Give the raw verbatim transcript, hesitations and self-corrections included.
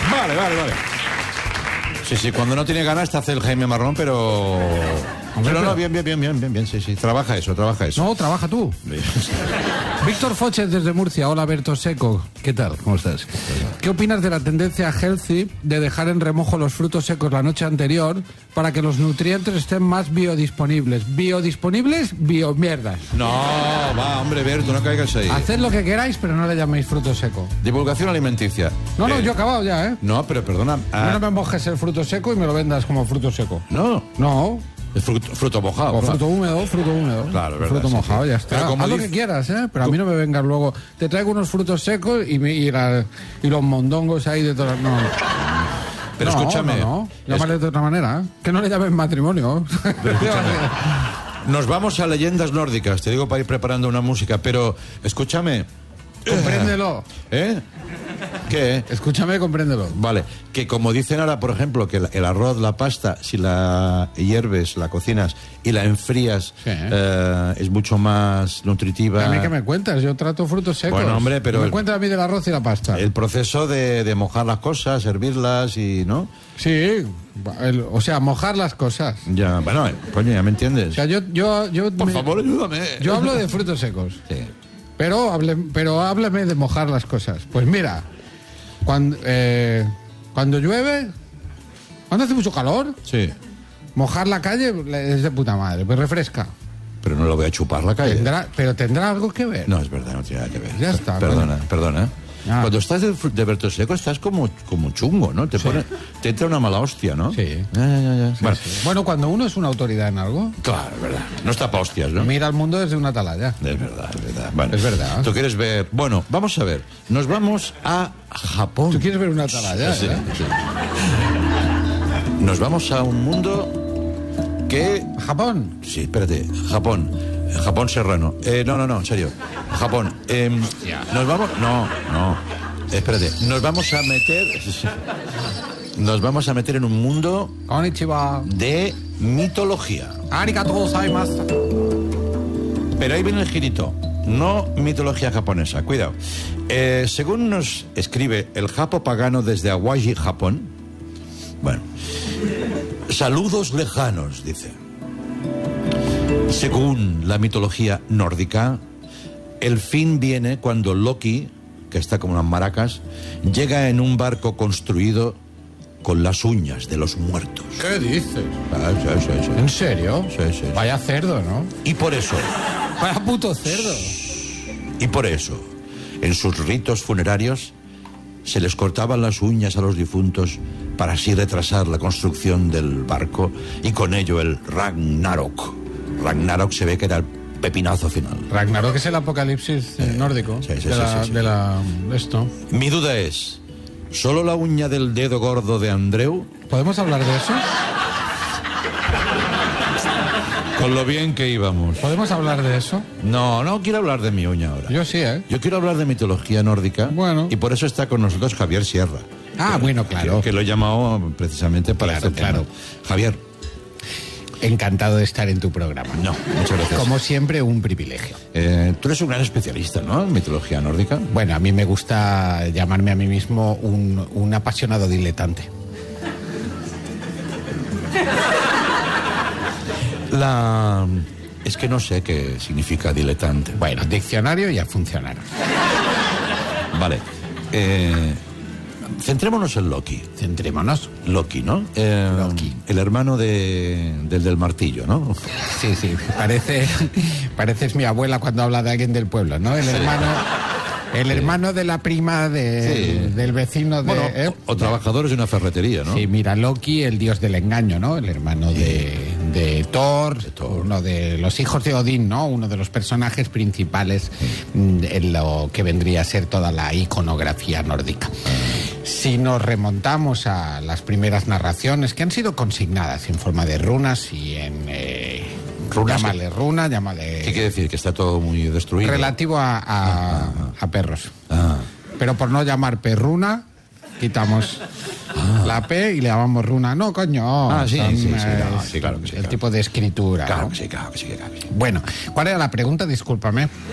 Vale, vale, vale. Sí, sí, cuando no tiene ganas te hace el Jaime Marrón, pero... Hombre, pero no, pero- bien, bien, bien, bien, bien, bien, sí, sí. Trabaja eso, trabaja eso. No, trabaja tú. Víctor Foches desde Murcia. Hola, Berto Seco. ¿Qué tal? ¿Cómo estás? ¿Qué opinas de la tendencia healthy de dejar en remojo los frutos secos la noche anterior para que los nutrientes estén más biodisponibles? ¿Biodisponibles? Biomierdas. No, va, hombre, Berto, no caigas ahí. Haced lo que queráis, pero no le llaméis fruto seco. Divulgación alimenticia. No, no, Eh, yo he acabado ya, ¿eh? No, pero perdona. ah, No me mojes el fruto seco y me lo vendas como fruto seco. no, No, es fruto, fruto mojado. o ¿no? fruto húmedo, fruto húmedo. Claro, es verdad, Fruto sí, mojado, sí. ya está. Pero como Haz lo dice- que quieras, ¿eh? Pero a mí no me vengas luego. Te traigo unos frutos secos y, me- y, la- y los mondongos ahí de todas. No. Pero No, escúchame. No, no. Llámale de otra manera. ¿eh? Que no le llamen matrimonio. Pero escúchame. Nos vamos a leyendas nórdicas, te digo para ir preparando una música, pero escúchame. Compréndelo. ¿Eh? ¿Qué? Escúchame, compréndelo. Vale, que como dicen ahora, por ejemplo, que el, el arroz, la pasta, si la hierves, la cocinas y la enfrías, Sí. eh, es mucho más nutritiva. ¿A mí qué me cuentas? Yo trato frutos secos. Bueno, hombre, pero ¿Qué me el- cuentas a mí del arroz y la pasta? El proceso de, de mojar las cosas, servirlas y, ¿no? Sí, el- o sea, mojar las cosas. Ya, bueno, eh, coño, ya me entiendes. O sea, yo... yo, yo Por me- favor, ayúdame. Yo hablo de frutos secos. Sí. Pero, hable, pero háblame de mojar las cosas. Pues mira, cuando, eh, cuando llueve, cuando hace mucho calor, Sí, mojar la calle es de puta madre, pues refresca. pero no lo voy a chupar la calle. Tendrá, pero tendrá algo que ver. No, es verdad, no tiene nada que ver. Ya está, Perdona, bueno. perdona. Ah. Cuando estás de, fr- de Berto Seco estás como, como chungo, ¿no? Te, pone, te entra una mala hostia, ¿no? Sí. Ya, ya, ya, ya. Bueno, Bueno, cuando uno es una autoridad en algo, claro, es verdad. No está pa' hostias, ¿no? mira al mundo desde una atalaya. Es verdad, es verdad. Bueno, Es verdad. ¿Tú quieres ver? Bueno, vamos a ver. Nos vamos a Japón. ¿Tú quieres ver una atalaya? Sí, eh? sí. Nos vamos a un mundo que... Japón. Sí, espérate. Japón. Japón serrano. Eh, no, no, no, en serio. Japón. Eh, nos vamos... No, no. Espérate. Nos vamos a meter... Nos vamos a meter en un mundo Konnichiwa. de mitología. Arigatou gozaimasu. Pero ahí viene el girito. No mitología japonesa. Cuidado. Eh, según nos escribe el japo pagano desde Awaji, Japón. Bueno. Saludos lejanos, dice. Según la mitología nórdica, el fin viene cuando Loki, que está como unas maracas, llega en un barco construido con las uñas de los muertos. ¿Qué dices? Ah, sí, sí, sí. ¿En serio? Sí, sí, sí. Vaya cerdo, ¿no? Y por eso... Vaya puto cerdo. Y por eso, en sus ritos funerarios, se les cortaban las uñas a los difuntos para así retrasar la construcción del barco y con ello el Ragnarok. Ragnarok se ve que era el pepinazo final. Ragnarok es el apocalipsis eh, nórdico. sí, sí, de, sí, la, sí, sí. de la- esto. Mi duda es, ¿solo la uña del dedo gordo de Andreu? ¿Podemos hablar de eso? Con lo bien que íbamos. ¿Podemos hablar de eso? No, no quiero hablar de mi uña ahora. Yo sí, ¿eh? Yo quiero hablar de mitología nórdica. Bueno. Y por eso está con nosotros Javier Sierra. Ah, bueno, Que, claro. que lo he llamado precisamente para Claro, este tema. claro. Javier, Encantado de estar en tu programa. no, muchas gracias. Como siempre, un privilegio. Eh, tú eres un gran especialista, ¿no? En mitología nórdica. Bueno, a mí me gusta llamarme a mí mismo un, un apasionado diletante. La... Es que no sé qué significa diletante. Bueno, diccionario ya funcionaron. Vale. Eh, centrémonos en Loki. Centrémonos. Loki, ¿no? Eh, Loki. El hermano de, del del martillo, ¿no? Sí, sí, parece, pareces mi abuela cuando habla de alguien del pueblo, ¿no? El hermano, el hermano de la prima de, Sí. del vecino de... Bueno, ¿eh? o, o trabajadores de una ferretería, ¿no? Sí, mira, Loki, el dios del engaño, ¿no? El hermano de, de Thor, Thor. uno de los hijos de Odín, ¿no? Uno de los personajes principales mm, en lo que vendría a ser toda la iconografía nórdica. Si nos remontamos a las primeras narraciones que han sido consignadas en forma de runas y en... Eh, Runas, llámale runa, llámale... ¿Qué quiere decir? Que está todo muy destruido. Relativo a, a, a perros. Ah. Pero por no llamar perruna, quitamos la P y le llamamos runa. No, coño. Ah, sí, son, sí, sí, eh, no, sí, claro que sí, El claro. tipo de escritura. Claro ¿no? que sí, claro que sí, claro que sí. Bueno, ¿cuál era la pregunta? Discúlpame.